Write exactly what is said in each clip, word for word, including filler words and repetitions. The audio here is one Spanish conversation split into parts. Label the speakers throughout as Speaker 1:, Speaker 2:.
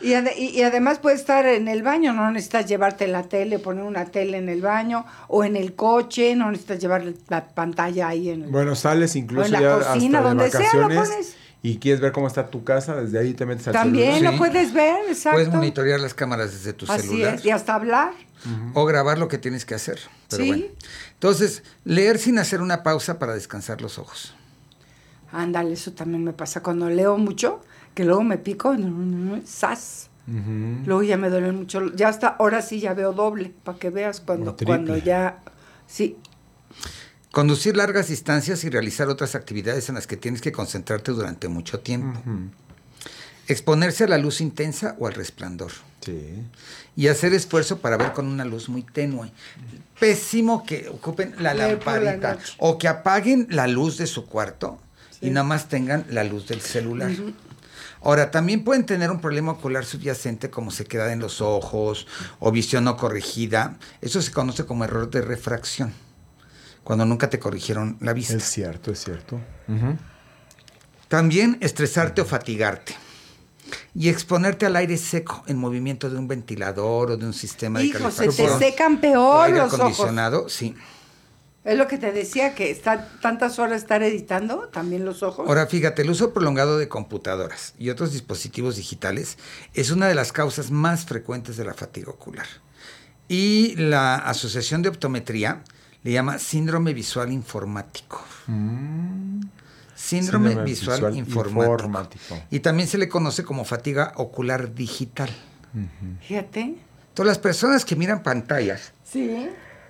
Speaker 1: Y, ade- y, y además puede estar en el baño, no necesitas llevarte la tele, poner una tele en el baño o en el coche, no necesitas llevar la pantalla ahí en el...
Speaker 2: Bueno, sales
Speaker 1: O
Speaker 2: incluso
Speaker 1: en la
Speaker 2: ya
Speaker 1: cocina,
Speaker 2: hasta de
Speaker 1: donde sea lo
Speaker 2: vacaciones
Speaker 1: pones.
Speaker 2: y quieres ver cómo está tu casa, desde ahí te metes al
Speaker 1: También
Speaker 2: celular.
Speaker 1: lo
Speaker 3: Sí.
Speaker 1: puedes ver, exacto.
Speaker 3: Puedes monitorear las cámaras desde tu
Speaker 1: Así
Speaker 3: celular.
Speaker 1: es, y hasta hablar.
Speaker 3: O grabar lo que tienes que hacer. Pero
Speaker 1: Sí.
Speaker 3: bueno. Entonces, leer sin hacer una pausa para descansar los ojos.
Speaker 1: Ándale, eso también me pasa. Cuando leo mucho, que luego me pico, ¡zas!
Speaker 2: Ujú.
Speaker 1: Luego ya me duele mucho. Ya hasta ahora sí ya veo doble, para que veas cuando,
Speaker 2: O triple.
Speaker 1: cuando ya... Sí,
Speaker 3: Conducir largas distancias y realizar otras actividades en las que tienes que concentrarte durante mucho tiempo.
Speaker 2: Ujú.
Speaker 3: Exponerse a la luz intensa o al resplandor.
Speaker 2: Sí.
Speaker 3: Y hacer esfuerzo para ver con una luz muy tenue. Pésimo que ocupen la
Speaker 1: Leer por la
Speaker 3: lamparita.
Speaker 1: noche.
Speaker 3: O que apaguen la luz de su cuarto
Speaker 1: Sí.
Speaker 3: y nada más tengan la luz del celular. Ahora, también pueden tener un problema ocular subyacente como sequedad en los ojos o visión no corregida. Eso se conoce como error de refracción, cuando nunca te corrigieron la vista.
Speaker 2: Es cierto, es cierto. Ujú.
Speaker 3: También estresarte o fatigarte. Y exponerte al aire seco en movimiento de un ventilador o de un sistema de
Speaker 1: hijo, se
Speaker 3: calefacción.
Speaker 1: te secan
Speaker 3: o
Speaker 1: peor
Speaker 3: aire
Speaker 1: los ojos.
Speaker 3: acondicionado, sí.
Speaker 1: Es lo que te decía, que está tantas horas estar editando, también los ojos.
Speaker 3: Ahora, fíjate, el uso prolongado de computadoras y otros dispositivos digitales es una de las causas más frecuentes de la fatiga ocular. Y la Asociación de Optometría le llama síndrome visual informático.
Speaker 2: Mm.
Speaker 3: Síndrome,
Speaker 2: Síndrome
Speaker 3: visual,
Speaker 2: visual
Speaker 3: informático.
Speaker 2: informático.
Speaker 3: Y también se le conoce como fatiga ocular digital.
Speaker 1: Fíjate.
Speaker 3: Todas las personas que miran pantallas
Speaker 1: Sí.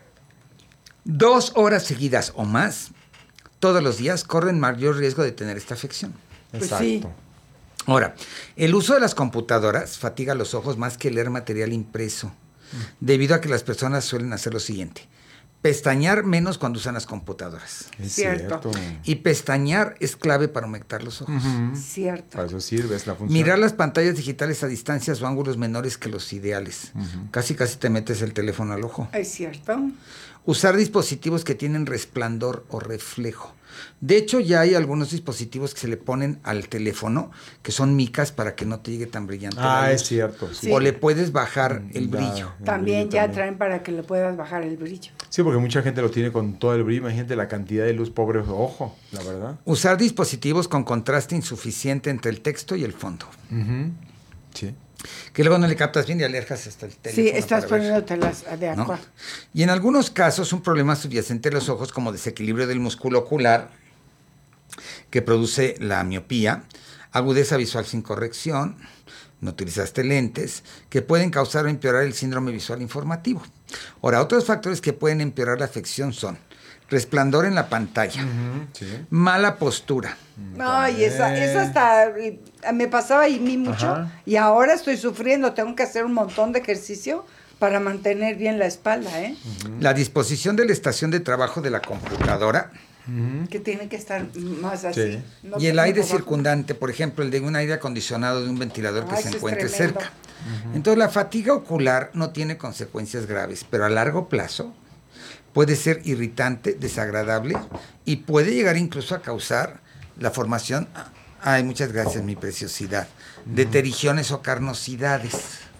Speaker 3: dos horas seguidas o más, todos los días, corren mayor riesgo de tener esta afección.
Speaker 1: Pues
Speaker 2: Exacto.
Speaker 1: sí.
Speaker 3: Ahora, el uso de las computadoras fatiga los ojos más que leer material impreso, debido a que las personas suelen hacer lo siguiente: pestañear menos cuando usan las computadoras.
Speaker 2: Es
Speaker 1: Cierto.
Speaker 2: cierto.
Speaker 3: Y pestañear es clave para humectar los ojos.
Speaker 2: Ujú.
Speaker 1: Cierto.
Speaker 2: Para eso sirve, es la función.
Speaker 3: Mirar las pantallas digitales a distancias o ángulos menores que los ideales. Casi casi te metes el teléfono al ojo.
Speaker 1: Es cierto.
Speaker 3: Usar dispositivos que tienen resplandor o reflejo. De hecho, ya hay algunos dispositivos que se le ponen al teléfono que son micas para que no te llegue tan brillante la
Speaker 2: Ah,
Speaker 3: luz.
Speaker 2: es cierto. Sí,
Speaker 1: Sí.
Speaker 3: O le puedes bajar el
Speaker 2: Ya,
Speaker 3: brillo.
Speaker 2: el
Speaker 1: También
Speaker 2: brillo
Speaker 1: ya
Speaker 2: también.
Speaker 1: traen para que le puedas bajar el brillo.
Speaker 2: Sí, porque mucha gente lo tiene con todo el brillo. Imagínate la cantidad de luz, pobre ojo, la verdad.
Speaker 3: Usar dispositivos con contraste insuficiente entre el texto y el fondo.
Speaker 2: Ujú. Sí.
Speaker 3: Que luego no le captas bien y alejas hasta el teléfono.
Speaker 1: Sí, estás
Speaker 3: para ver,
Speaker 1: poniéndote las de
Speaker 3: ¿no?
Speaker 1: aqua.
Speaker 3: Y en algunos casos un problema subyacente de los ojos, como desequilibrio del músculo ocular, que produce la miopía, agudeza visual sin corrección, no utilizaste lentes, que pueden causar o empeorar el síndrome visual informativo. Ahora, otros factores que pueden empeorar la afección son resplandor en la pantalla,
Speaker 2: Sí.
Speaker 3: mala postura,
Speaker 1: Ay, esa, esa hasta eh, me pasaba a mí mucho
Speaker 2: Ajá.
Speaker 1: y ahora estoy sufriendo. Tengo que hacer un montón de ejercicio para mantener bien la espalda, ¿eh?
Speaker 3: la disposición de la estación de trabajo de la computadora
Speaker 1: Que tiene que estar más así.
Speaker 2: Sí.
Speaker 1: no
Speaker 3: y el
Speaker 1: tanto
Speaker 3: aire
Speaker 1: abajo.
Speaker 3: circundante, por ejemplo, el de un aire acondicionado, de un ventilador que
Speaker 1: Ay,
Speaker 3: se
Speaker 1: eso es
Speaker 3: encuentre
Speaker 1: tremendo.
Speaker 3: cerca. Entonces, la fatiga ocular no tiene consecuencias graves, pero a largo plazo puede ser irritante, desagradable y puede llegar incluso a causar la formación, ay, muchas gracias, mi preciosidad, de terigiones o carnosidades.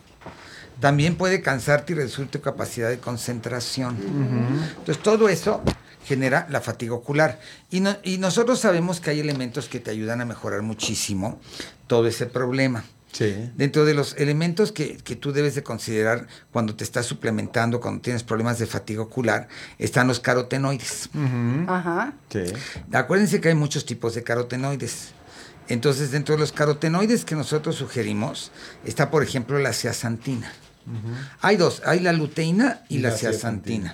Speaker 3: También puede cansarte y reducir tu capacidad de concentración. Entonces, todo eso genera la fatiga ocular. Y, no- y nosotros sabemos que hay elementos que te ayudan a mejorar muchísimo todo ese problema.
Speaker 2: Sí.
Speaker 3: Dentro de los elementos que, que tú debes de considerar cuando te estás suplementando, cuando tienes problemas de fatiga ocular, están los carotenoides.
Speaker 2: Ujú.
Speaker 1: Ajá.
Speaker 2: Sí.
Speaker 3: Acuérdense que hay muchos tipos de carotenoides. Entonces, dentro de los carotenoides que nosotros sugerimos, está, por ejemplo, la zeaxantina. Hay dos, hay la luteína y,
Speaker 2: Y
Speaker 3: la,
Speaker 2: la
Speaker 3: zeaxantina.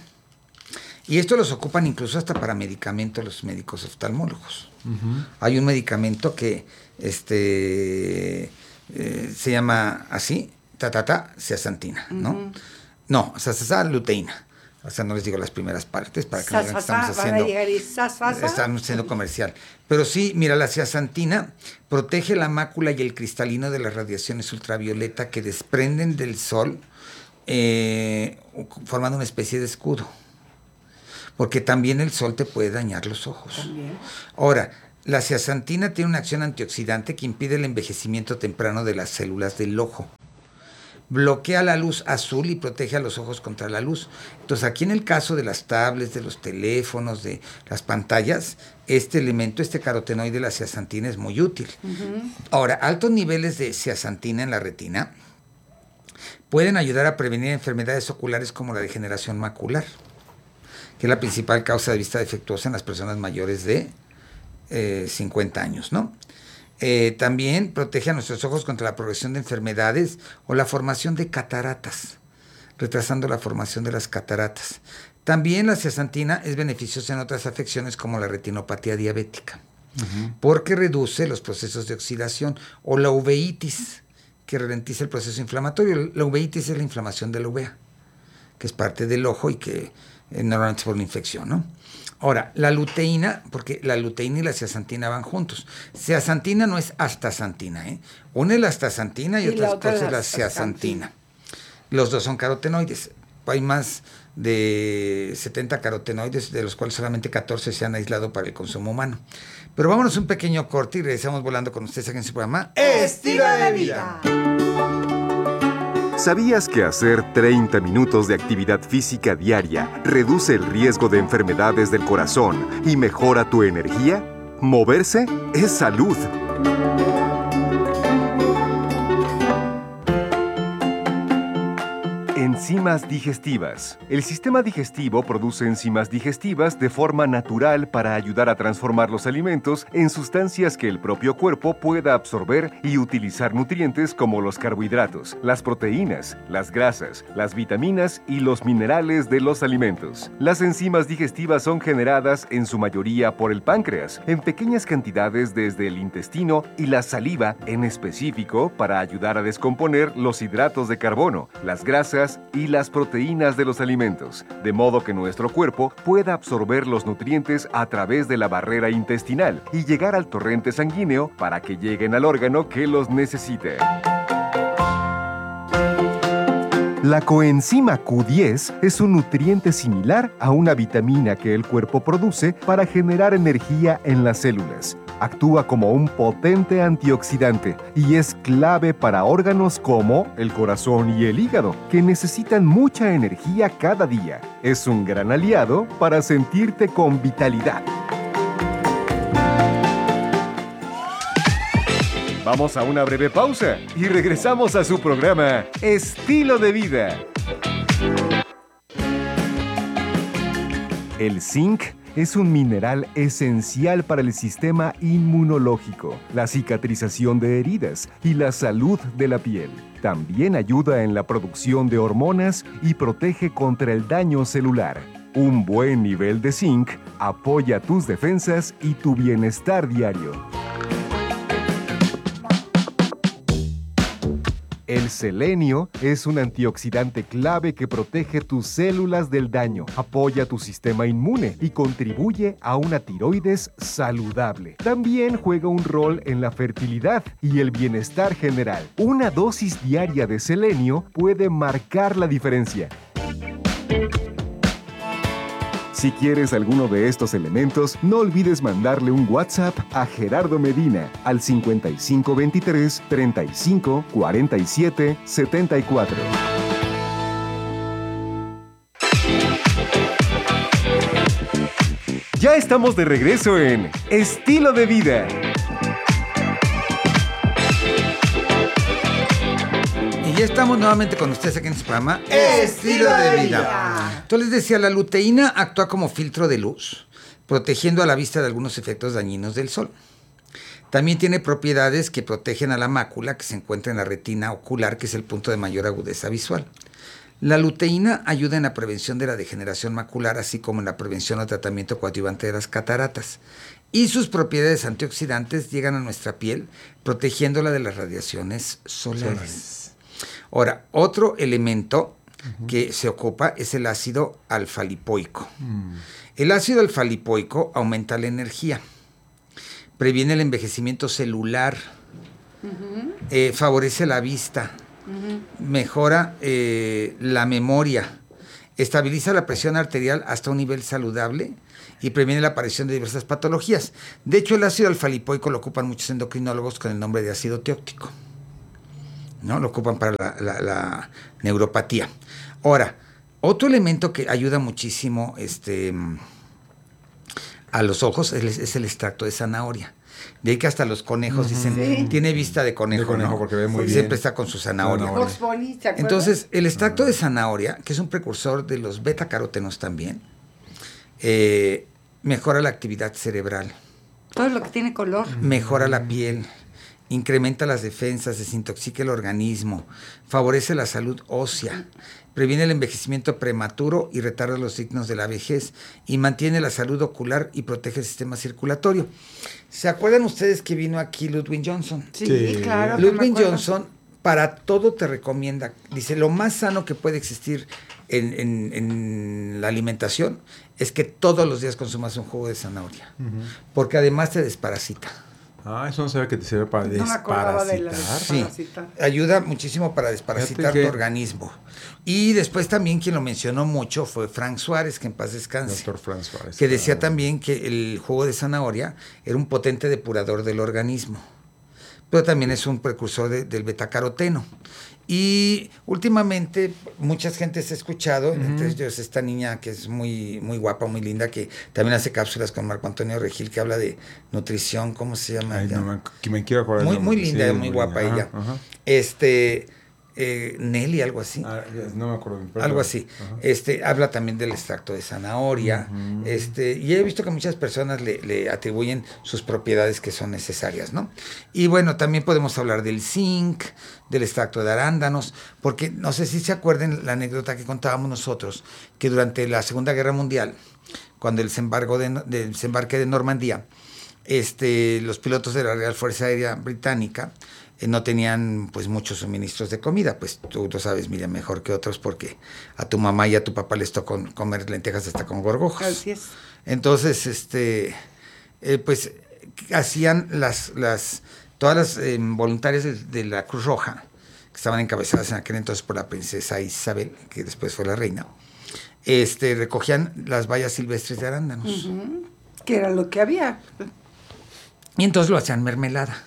Speaker 3: Y esto los ocupan incluso hasta para medicamentos los médicos oftalmólogos. Hay un medicamento que este, eh, se llama así, ta, ta, ta, zeaxantina, ¿no? No, o sea, se llama luteína. O sea, no les digo las primeras partes para que no digan que
Speaker 1: Sas,
Speaker 3: estamos
Speaker 1: sas, van a
Speaker 3: haciendo...
Speaker 1: llegar y sas, sas, sas.
Speaker 3: Estamos siendo comercial. Pero sí, mira, la zeaxantina protege la mácula y el cristalino de las radiaciones ultravioleta que desprenden del sol, eh, formando una especie de escudo. Porque también el sol te puede dañar los ojos.
Speaker 1: También.
Speaker 3: Ahora, la zeaxantina tiene una acción antioxidante que impide el envejecimiento temprano de las células del ojo. bloquea la luz azul y protege a los ojos contra la luz. Entonces, aquí en el caso de las tablets, de los teléfonos, de las pantallas, este elemento, este carotenoide, la zeaxantina, es muy útil. Uh-huh. Ahora, altos niveles de zeaxantina en la retina pueden ayudar a prevenir enfermedades oculares como la degeneración macular, que es la principal causa de vista defectuosa en las personas mayores de eh, cincuenta años, ¿no? Eh, también protege a nuestros ojos contra la progresión de enfermedades o la formación de cataratas, retrasando la formación de las cataratas. También la zeaxantina es beneficiosa en otras afecciones como la retinopatía diabética, uh-huh. porque reduce los procesos de oxidación, o la uveitis, que ralentiza el proceso inflamatorio. La uveitis es la inflamación de la uvea, que es parte del ojo y que eh, normalmente es por la infección, ¿no? Ahora, la luteína, porque la luteína y la zeaxantina van juntos. Zeaxantina no es astaxantina, ¿eh? Una es la astaxantina y, y otra, otra es la zeaxantina. Los dos son carotenoides. Hay más de setenta carotenoides, de los cuales solamente catorce se han aislado para el consumo humano. Pero vámonos un pequeño corte y regresamos volando con ustedes aquí en su programa
Speaker 1: Estilo de Vida.
Speaker 4: ¿Sabías que hacer treinta minutos de actividad física diaria reduce el riesgo de enfermedades del corazón y mejora tu energía? Moverse es salud. Enzimas digestivas. El sistema digestivo produce enzimas digestivas de forma natural para ayudar a transformar los alimentos en sustancias que el propio cuerpo pueda absorber y utilizar nutrientes como los carbohidratos, las proteínas, las grasas, las vitaminas y los minerales de los alimentos. Las enzimas digestivas son generadas en su mayoría por el páncreas, en pequeñas cantidades desde el intestino y la saliva en específico para ayudar a descomponer los hidratos de carbono, las grasas y las proteínas de los alimentos, de modo que nuestro cuerpo pueda absorber los nutrientes a través de la barrera intestinal y llegar al torrente sanguíneo para que lleguen al órgano que los necesite. La coenzima Q diez es un nutriente similar a una vitamina que el cuerpo produce para generar energía en las células. Actúa como un potente antioxidante y es clave para órganos como el corazón y el hígado, que necesitan mucha energía cada día. Es un gran aliado para sentirte con vitalidad. Vamos a una breve pausa y regresamos a su programa Estilo de Vida. El zinc es un mineral esencial para el sistema inmunológico, la cicatrización de heridas y la salud de la piel. También ayuda en la producción de hormonas y protege contra el daño celular. Un buen nivel de zinc apoya tus defensas y tu bienestar diario. El selenio es un antioxidante clave que protege tus células del daño, apoya tu sistema inmune y contribuye a una tiroides saludable. También juega un rol en la fertilidad y el bienestar general. Una dosis diaria de selenio puede marcar la diferencia. Si quieres alguno de estos elementos, no olvides mandarle un WhatsApp a Gerardo Medina al cincuenta y cinco veintitrés, treinta y cinco, cuarenta y siete, setenta y cuatro. Ya estamos de regreso en Estilo de Vida.
Speaker 3: Y ya estamos nuevamente con ustedes aquí en su programa Estilo de Vida. Entonces les decía, la luteína actúa como filtro de luz, protegiendo a la vista de algunos efectos dañinos del sol. También tiene propiedades que protegen a la mácula que se encuentra en la retina ocular, que es el punto de mayor agudeza visual. La luteína ayuda en la prevención de la degeneración macular, así como en la prevención o tratamiento coadyuvante de las cataratas. Y sus propiedades antioxidantes llegan a nuestra piel, protegiéndola de las radiaciones solares. Ahora, otro elemento uh-huh. que se ocupa es el ácido alfa-lipoico. Uh-huh. El ácido alfa-lipoico aumenta la energía, previene el envejecimiento celular, uh-huh. eh, favorece la vista, uh-huh. mejora eh, la memoria, estabiliza la presión arterial hasta un nivel saludable y previene la aparición de diversas patologías. De hecho, el ácido alfa-lipoico lo ocupan muchos endocrinólogos con el nombre de ácido tióctico. ¿no? Lo ocupan para la, la, la neuropatía. Ahora, otro elemento que ayuda muchísimo este, a los ojos es, es el extracto de zanahoria. De ahí que hasta los conejos dicen,
Speaker 1: Sí.
Speaker 3: tiene vista de conejo,
Speaker 2: De conejo,
Speaker 3: ¿no?
Speaker 2: porque ve muy
Speaker 3: Siempre
Speaker 2: bien.
Speaker 3: Siempre está con su zanahoria.
Speaker 2: Zanahoria.
Speaker 1: Box Bunny, ¿se acuerdan?
Speaker 3: Entonces, el extracto de zanahoria, que es un precursor de los betacarotenos también, eh, mejora la actividad cerebral,
Speaker 1: Todo lo que tiene color.
Speaker 3: mejora la piel, incrementa las defensas, desintoxica el organismo, favorece la salud ósea, previene el envejecimiento prematuro y retarda los signos de la vejez, y mantiene la salud ocular y protege el sistema circulatorio. ¿Se acuerdan ustedes que vino aquí Ludwig Johnson?
Speaker 1: Sí,
Speaker 2: Sí.
Speaker 1: claro. que me
Speaker 3: Ludwig
Speaker 1: acuerdo.
Speaker 3: Johnson para todo te recomienda, dice, lo más sano que puede existir en, en- en la alimentación es que todos los días consumas un jugo de zanahoria, porque además te desparasita.
Speaker 2: Ah, eso no sabía que te sirve para
Speaker 1: No me acordaba de la
Speaker 2: desparasitar.
Speaker 3: Sí,
Speaker 1: Parasitar.
Speaker 3: ayuda muchísimo para desparasitar
Speaker 2: Fíjate
Speaker 3: tu
Speaker 2: que-
Speaker 3: organismo. Y después también quien lo mencionó mucho fue Frank Suárez, que en paz descanse.
Speaker 2: Doctor Franz Suárez.
Speaker 3: Que decía
Speaker 2: Ah,
Speaker 3: también que el jugo de zanahoria era un potente depurador del organismo, pero también es un precursor de- del betacaroteno. Y últimamente mucha gente se ha escuchado, entre ellos esta niña que es muy, muy guapa, muy linda, que también hace cápsulas con Marco Antonio Regil, que habla de nutrición, ¿cómo se llama?
Speaker 2: Ay,
Speaker 3: ella?
Speaker 2: no me, que me quiero acordar.
Speaker 3: muy,
Speaker 2: el
Speaker 3: muy
Speaker 2: nombre.
Speaker 3: linda,
Speaker 2: Sí,
Speaker 3: muy guapa
Speaker 2: linda.
Speaker 3: ella.
Speaker 2: Ajá, ajá.
Speaker 3: Este, eh, Nelly, algo así.
Speaker 2: Ah, no me acuerdo. pero-
Speaker 3: Algo así.
Speaker 2: Ajá.
Speaker 3: Este, habla también del extracto de zanahoria.
Speaker 2: Ujú.
Speaker 3: Este, y he visto que muchas personas le, le atribuyen sus propiedades que son necesarias, ¿no? Y bueno, también podemos hablar del zinc, del extracto de arándanos, porque no sé si se acuerdan la anécdota que contábamos nosotros, que durante la Segunda Guerra Mundial, cuando el desembarco de, del desembarque de Normandía, este, los pilotos de la Real Fuerza Aérea Británica eh, no tenían pues muchos suministros de comida, pues tú lo sabes, Miriam, mejor que otros, porque a tu mamá y a tu papá les tocó comer lentejas hasta con gorgojos.
Speaker 1: Así es.
Speaker 3: Entonces, este, eh, pues hacían las, las, todas las eh, voluntarias de, de la Cruz Roja, que estaban encabezadas en aquel entonces por la princesa Isabel, que después fue la reina, este, recogían las bayas silvestres de arándanos.
Speaker 1: Ujú. Que era lo que había.
Speaker 3: Y entonces lo hacían mermelada,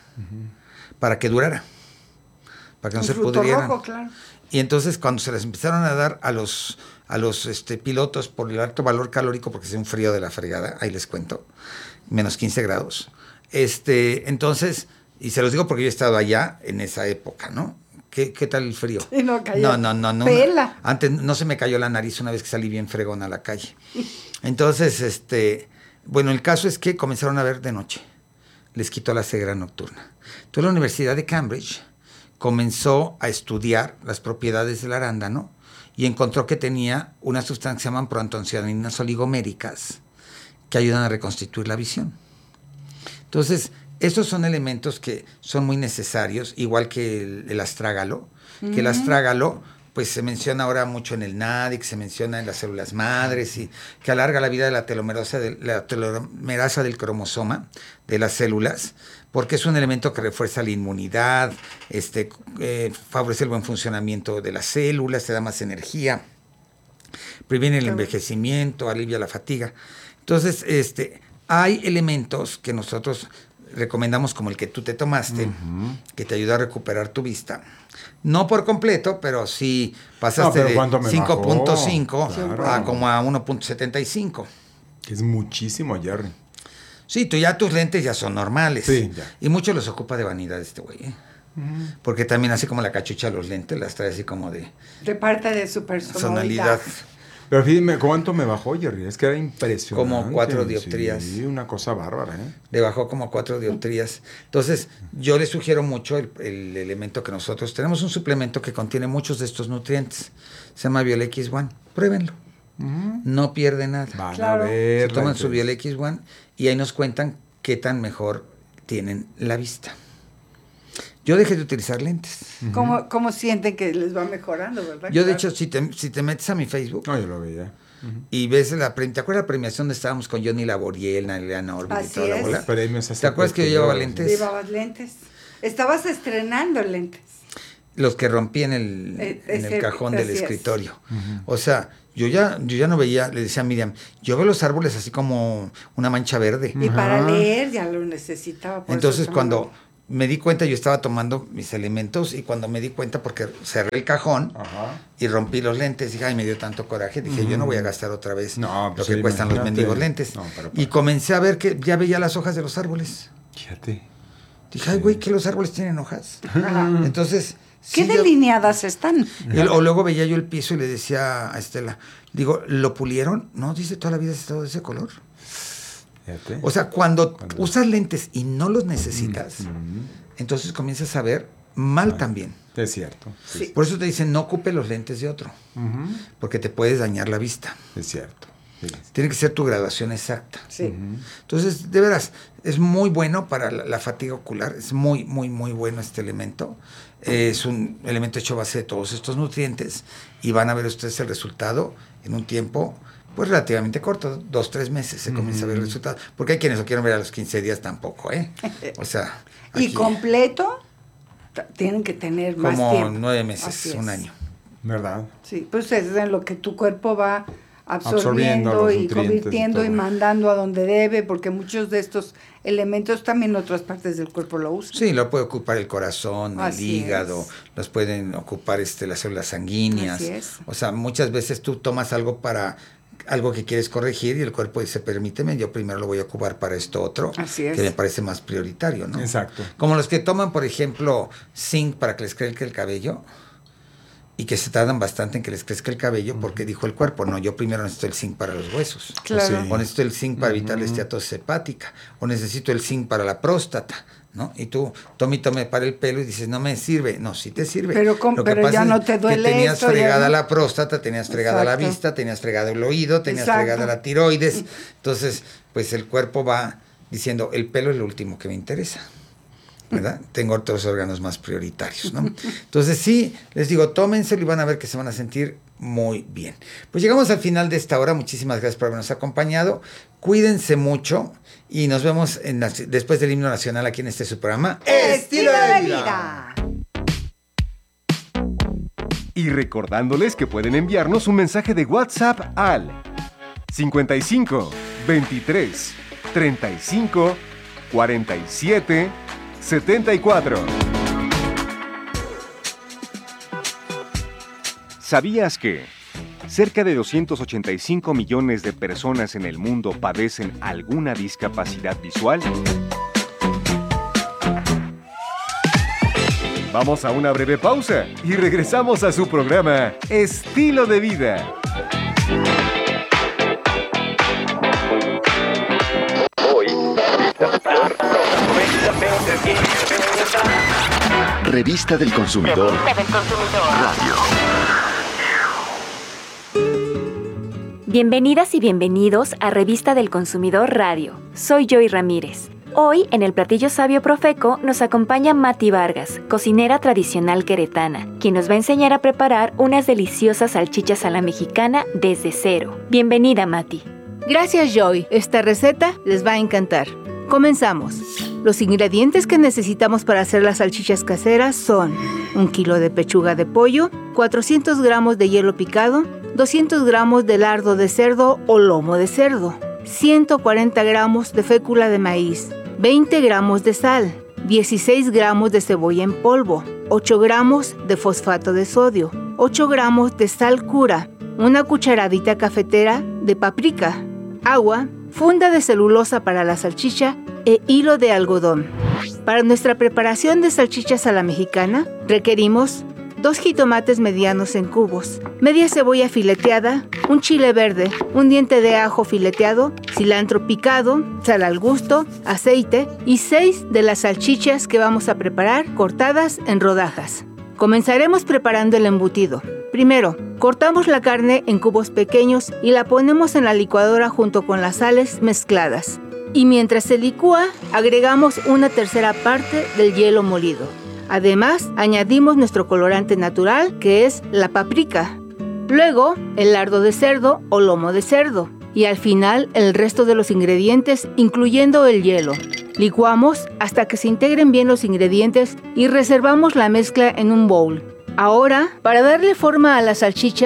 Speaker 3: para que durara, para que no
Speaker 1: Un
Speaker 3: se
Speaker 1: fruto
Speaker 3: pudrieran.
Speaker 1: rojo, claro.
Speaker 3: Y entonces cuando se las empezaron a dar a los, a los este, pilotos por el alto valor calórico, porque es un frío de la fregada, ahí les cuento, menos quince grados, este, entonces, y se los digo porque yo he estado allá en esa época, ¿no? ¿Qué, qué tal el frío?
Speaker 1: Y no cayó.
Speaker 3: No, no, no, no.
Speaker 1: Pela.
Speaker 3: Antes no se me cayó la nariz una vez que salí bien fregón a la calle. Entonces, este, bueno, el caso es que comenzaron a ver de noche. Les quitó la ceguera nocturna. Entonces la Universidad de Cambridge comenzó a estudiar las propiedades del arándano y encontró que tenía una sustancia que se llaman proantocianinas oligoméricas que ayudan a reconstituir la visión. Entonces, estos son elementos que son muy necesarios, igual que el, el astrágalo, que el astrágalo pues se menciona ahora mucho en el NADIC, se menciona en las células madres, y que alarga la vida de la telomerasa, de, la telomerasa del cromosoma de las células, porque es un elemento que refuerza la inmunidad, este, eh, favorece el buen funcionamiento de las células, te da más energía, previene el envejecimiento, alivia la fatiga. Entonces, este, hay elementos que nosotros recomendamos, como el que tú te tomaste, uh-huh. que te ayuda a recuperar tu vista. No por completo, pero sí pasaste
Speaker 2: no,
Speaker 3: de cinco punto cinco
Speaker 2: claro.
Speaker 3: a como a uno punto setenta y cinco.
Speaker 2: Es muchísimo, Jerry.
Speaker 3: Sí, tú ya tus lentes ya son normales.
Speaker 2: Sí, ya.
Speaker 3: Y mucho los ocupa de vanidad este güey, ¿eh? Uh-huh. Porque también así como la cachucha los lentes, las trae así como de...
Speaker 1: De parte de su personalidad.
Speaker 3: personalidad.
Speaker 2: Pero fíjate, ¿cuánto me bajó, Jerry? Es que era impresionante.
Speaker 3: Como cuatro dioptrías.
Speaker 2: Sí, una cosa bárbara, ¿eh?
Speaker 3: Le bajó como cuatro dioptrías. Entonces, yo les sugiero mucho el, el elemento que nosotros tenemos, un suplemento que contiene muchos de estos nutrientes. Se llama Biolex uno. Pruébenlo. Uh-huh. No pierde nada.
Speaker 2: Van
Speaker 1: claro.
Speaker 2: a ver.
Speaker 3: Se toman su Biolex uno y ahí nos cuentan qué tan mejor tienen la vista. Yo dejé de utilizar lentes.
Speaker 1: Uh-huh. ¿Cómo, ¿Cómo sienten que les va mejorando, verdad?
Speaker 3: Yo, de hecho, si te, si te metes a mi Facebook...
Speaker 2: No, yo lo veía.
Speaker 3: Uh-huh. Y ves la... ¿Te acuerdas la premiación donde estábamos con Johnny Laboriel, Naleana Orbital y toda la bola?
Speaker 2: ¿Te
Speaker 3: acuerdas que yo llevaba lentes?
Speaker 1: Llevabas lentes. Estabas estrenando lentes.
Speaker 3: Los que rompí en el, eh, en el cajón del escritorio. Uh-huh. O sea, yo ya, yo ya no veía, le decía a Miriam, yo veo los árboles así como una mancha verde.
Speaker 1: Y uh-huh. para leer ya lo necesitaba.
Speaker 3: Entonces, cuando... me di cuenta, yo estaba tomando mis elementos y cuando me di cuenta, porque cerré el cajón
Speaker 2: Ajá.
Speaker 3: y rompí los lentes, dije, ay, me dio tanto coraje, dije,
Speaker 2: Ujú.
Speaker 3: yo no voy a gastar otra vez
Speaker 2: No,
Speaker 3: lo
Speaker 2: pues
Speaker 3: que
Speaker 2: sí,
Speaker 3: cuestan los
Speaker 2: imagínate.
Speaker 3: mendigos lentes.
Speaker 2: No, pero-
Speaker 3: Y comencé a ver que ya veía las hojas de los árboles.
Speaker 2: Fíjate.
Speaker 3: Dije, ay, güey, que los árboles tienen hojas. Entonces...
Speaker 1: ¿Qué
Speaker 3: sí, yo-
Speaker 1: delineadas están?
Speaker 3: y, o luego veía yo el piso y le decía a Estela, digo, ¿lo pulieron? No, dice, toda la vida has estado de ese color.
Speaker 2: Fíjate.
Speaker 3: O sea, cuando,
Speaker 2: Cuando-
Speaker 3: usas lentes y no los necesitas,
Speaker 2: Ujú.
Speaker 3: entonces comienzas a ver mal también.
Speaker 2: Es cierto. Sí.
Speaker 1: Sí.
Speaker 3: Por eso te dicen, no ocupe los lentes de otro,
Speaker 2: Ujú.
Speaker 3: porque te puedes dañar la vista.
Speaker 2: Es cierto. Sí.
Speaker 3: Tiene que ser tu graduación exacta.
Speaker 1: Sí.
Speaker 2: Ujú.
Speaker 3: Entonces, de veras, es muy bueno para la, la fatiga ocular, es muy, muy, muy bueno este elemento. Eh, es un elemento hecho a base de todos estos nutrientes y van a ver ustedes el resultado en un tiempo pues relativamente corto, dos, tres meses se comienza a ver el resultado. Porque hay quienes lo quieren ver a los quince días tampoco, ¿eh? O sea...
Speaker 1: Y
Speaker 3: aquí
Speaker 1: completo, t- tienen que tener más
Speaker 3: como
Speaker 1: tiempo.
Speaker 3: nueve
Speaker 1: Así
Speaker 3: meses,
Speaker 1: es.
Speaker 3: un año.
Speaker 2: ¿Verdad?
Speaker 1: Sí, pues es en lo que tu cuerpo va
Speaker 2: Absorbiendo
Speaker 1: absorbiendo
Speaker 2: los
Speaker 1: y
Speaker 2: nutrientes y
Speaker 1: convirtiendo y,
Speaker 2: todo.
Speaker 1: mandando a donde debe, porque muchos de estos elementos también otras partes del cuerpo lo usan.
Speaker 3: Sí, lo puede ocupar el corazón, el
Speaker 1: Así
Speaker 3: hígado,
Speaker 1: es.
Speaker 3: los pueden ocupar este, las células sanguíneas.
Speaker 1: Así es.
Speaker 3: O sea, muchas veces tú tomas algo para algo que quieres corregir y el cuerpo dice, permíteme, yo primero lo voy a ocupar para esto otro,
Speaker 1: Así es.
Speaker 3: que me parece más prioritario, ¿no?
Speaker 2: Exacto.
Speaker 3: Como los que toman, por ejemplo, zinc para que les crezca el cabello y que se tardan bastante en que les crezca el cabello porque dijo el cuerpo, no, yo primero necesito el zinc para los huesos.
Speaker 1: Claro.
Speaker 2: Sí.
Speaker 3: O necesito el zinc para evitar la esteatosis hepática, o necesito el zinc para la próstata, ¿no? Y tú tome y tome para el pelo y dices, no me sirve. No, sí te sirve.
Speaker 1: Pero con-
Speaker 3: Lo que
Speaker 1: pero
Speaker 3: pasa
Speaker 1: ya
Speaker 3: es
Speaker 1: no te duele
Speaker 3: que tenías
Speaker 1: esto, ya
Speaker 3: fregada
Speaker 1: no.
Speaker 3: la próstata, tenías fregada la
Speaker 1: Exacto.
Speaker 3: vista, tenías fregado el oído, tenías
Speaker 1: Exacto.
Speaker 3: fregada la tiroides. Entonces, pues el cuerpo va diciendo, el pelo es lo último que me interesa, ¿verdad? Tengo otros órganos más prioritarios, ¿no? Entonces sí, les digo, tómenselo y van a ver que se van a sentir muy bien. Pues llegamos al final de esta hora, muchísimas gracias por habernos acompañado, cuídense mucho y nos vemos en la- después del himno nacional aquí en este su programa.
Speaker 1: Estilo de vida.
Speaker 4: Y recordándoles que pueden enviarnos un mensaje de WhatsApp al cincuenta y cinco, veintitrés, treinta y cinco, cuarenta y siete, setenta y cuatro. ¿Sabías que cerca de doscientos ochenta y cinco millones de personas en el mundo padecen alguna discapacidad visual? Vamos a una breve pausa y regresamos a su programa Estilo de Vida.
Speaker 5: Revista del Consumidor. Radio.
Speaker 6: Bienvenidas y bienvenidos a Revista del Consumidor Radio. Soy Joy Ramírez. Hoy, en el Platillo Sabio Profeco, nos acompaña Mati Vargas, cocinera tradicional queretana, quien nos va a enseñar a preparar unas deliciosas salchichas a la mexicana desde cero. Bienvenida, Mati.
Speaker 7: Gracias, Joy. Esta receta les va a encantar. Comenzamos. Los ingredientes que necesitamos para hacer las salchichas caseras son un kilo de pechuga de pollo, cuatrocientos gramos de hielo picado, doscientos gramos de lardo de cerdo o lomo de cerdo, ciento cuarenta gramos de fécula de maíz, veinte gramos de sal, dieciséis gramos de cebolla en polvo, ocho gramos de fosfato de sodio, ocho gramos de sal cura, una cucharadita cafetera de paprika, agua, funda de celulosa para la salchicha e hilo de algodón. Para nuestra preparación de salchichas a la mexicana, requerimos dos jitomates medianos en cubos, media cebolla fileteada, un chile verde, un diente de ajo fileteado, cilantro picado, sal al gusto, aceite y seis de las salchichas que vamos a preparar cortadas en rodajas. Comenzaremos preparando el embutido. Primero, cortamos la carne en cubos pequeños y la ponemos en la licuadora junto con las sales mezcladas. Y mientras se licúa, agregamos una tercera parte del hielo molido. Además, añadimos nuestro colorante natural, que es la paprika. Luego, el lardo de cerdo o lomo de cerdo. Y al final, el resto de los ingredientes, incluyendo el hielo. Licuamos hasta que se integren bien los ingredientes y reservamos la mezcla en un bowl. Ahora, para darle forma a las salchichas,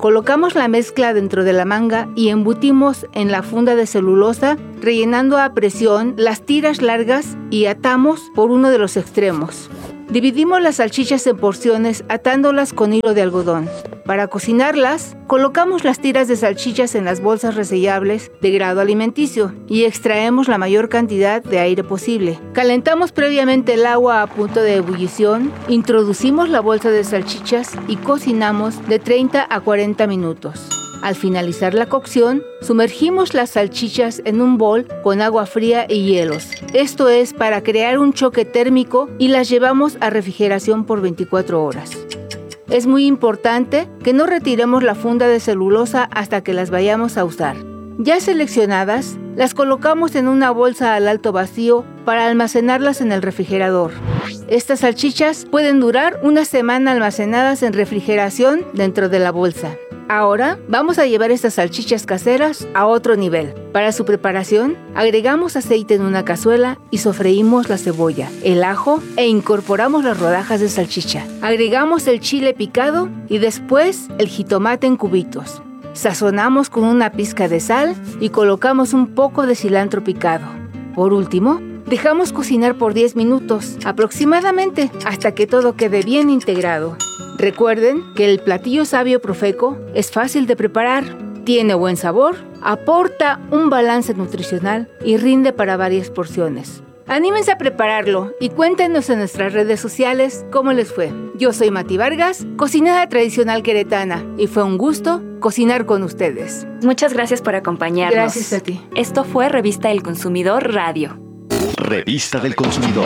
Speaker 7: Colocamos la mezcla dentro de la manga y embutimos en la funda de celulosa, rellenando a presión las tiras largas y atamos por uno de los extremos. Dividimos las salchichas en porciones atándolas con hilo de algodón. Para cocinarlas, colocamos las tiras de salchichas en las bolsas resellables de grado alimenticio y extraemos la mayor cantidad de aire posible. Calentamos previamente el agua a punto de ebullición, introducimos la bolsa de salchichas y cocinamos de treinta a cuarenta minutos. Al finalizar la cocción, sumergimos las salchichas en un bol con agua fría y hielos. Esto es para crear un choque térmico y las llevamos a refrigeración por veinticuatro horas. Es muy importante que no retiremos la funda de celulosa hasta que las vayamos a usar. Ya seleccionadas, las colocamos en una bolsa al alto vacío para almacenarlas en el refrigerador. Estas salchichas pueden durar una semana almacenadas en refrigeración dentro de la bolsa. Ahora vamos a llevar estas salchichas caseras a otro nivel. Para su preparación, agregamos aceite en una cazuela y sofreímos la cebolla, el ajo e incorporamos las rodajas de salchicha. Agregamos el chile picado y después el jitomate en cubitos. Sazonamos con una pizca de sal y colocamos un poco de cilantro picado. Por último, dejamos cocinar por diez minutos aproximadamente hasta que todo quede bien integrado. Recuerden que el platillo sabio Profeco es fácil de preparar, tiene buen sabor, aporta un balance nutricional y rinde para varias porciones. Anímense a prepararlo y cuéntenos en nuestras redes sociales cómo les fue. Yo soy Mati Vargas, cocinera tradicional queretana, y fue un gusto cocinar con ustedes.
Speaker 6: Muchas gracias por acompañarnos.
Speaker 7: Gracias a ti.
Speaker 6: Esto fue Revista del Consumidor Radio.
Speaker 5: Revista del Consumidor.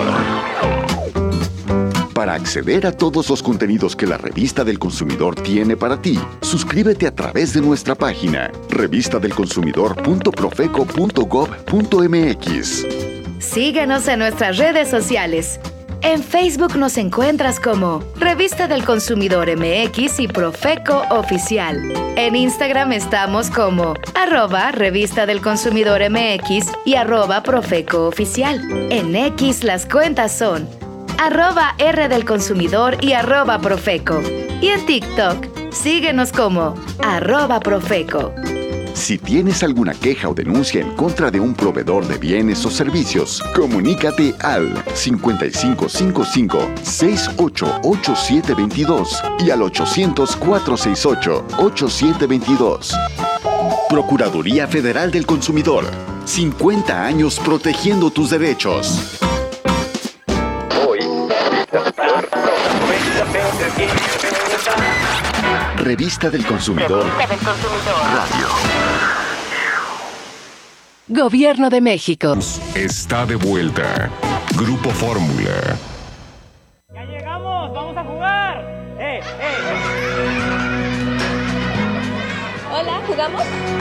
Speaker 5: Para acceder a todos los contenidos que la Revista del Consumidor tiene para ti, suscríbete a través de nuestra página revista del consumidor punto profeco punto gob punto mx.
Speaker 8: Síguenos en nuestras redes sociales. En Facebook nos encuentras como Revista del Consumidor M X y Profeco Oficial. En Instagram estamos como arroba Revista del Consumidor M X y arroba Profeco Oficial. En X las cuentas son arroba R del Consumidor y arroba Profeco. Y en TikTok, síguenos como arroba Profeco.
Speaker 5: Si tienes alguna queja o denuncia en contra de un proveedor de bienes o servicios, comunícate al cincuenta y cinco cincuenta y cinco, sesenta y ocho, ochenta y siete veintidós y al ochocientos, cuatrocientos sesenta y ocho, ochenta y siete veintidós. Procuraduría Federal del Consumidor. cincuenta años protegiendo tus derechos. Revista del Consumidor Radio.
Speaker 9: Gobierno de México.
Speaker 4: Está de vuelta. Grupo Fórmula.
Speaker 10: ¡Ya llegamos! ¡Vamos a jugar! ¡Eh, eh!
Speaker 11: Hola, ¿jugamos?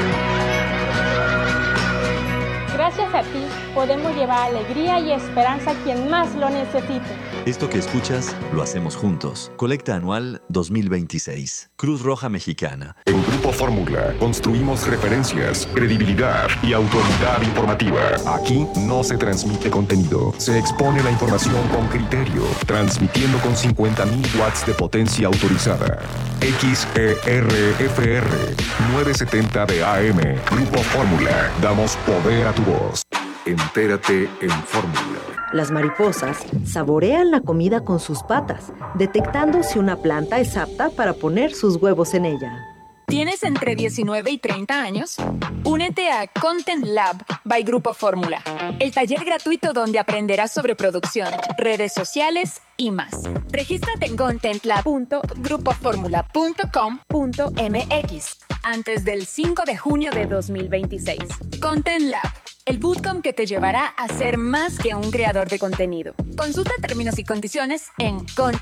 Speaker 11: Gracias a ti, podemos llevar alegría y esperanza a quien más lo necesite.
Speaker 12: Esto que escuchas, lo hacemos juntos. Colecta anual dos mil veintiséis. Cruz Roja Mexicana.
Speaker 4: En Grupo Fórmula construimos referencias, credibilidad y autoridad informativa. Aquí no se transmite contenido, se expone la información con criterio, transmitiendo con cincuenta mil watts de potencia autorizada. X E R F R novecientos setenta de A M. Grupo Fórmula. Damos poder a tu voz. Entérate en Fórmula.
Speaker 13: Las mariposas saborean la comida con sus patas, detectando si una planta es apta para poner sus huevos en ella.
Speaker 14: ¿Tienes entre diecinueve y treinta años? Únete a Content Lab by Grupo Fórmula, el taller gratuito donde aprenderás sobre producción, redes sociales y más. Regístrate en content lab punto grupo fórmula punto com punto m x antes del cinco de junio de dos mil veintiséis. Content Lab, el bootcamp que te llevará a ser más que un creador de contenido. Consulta términos y condiciones en content